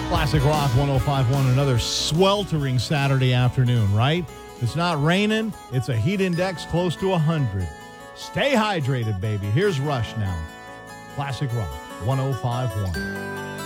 Classic Rock 105.1, another sweltering Saturday afternoon, right? It's not raining. It's a heat index close to 100. Stay hydrated, baby. Here's Rush now. Classic Rock 105.1.